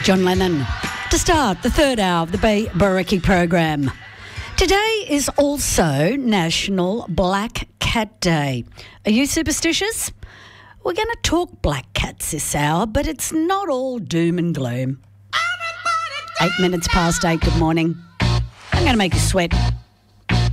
John Lennon, to start the third hour of the Bay Baraki program. Today is also National Black Cat Day. Are you superstitious? We're going to talk black cats this hour, but it's not all doom and gloom. 8 minutes past 8, good morning. I'm going to make you sweat.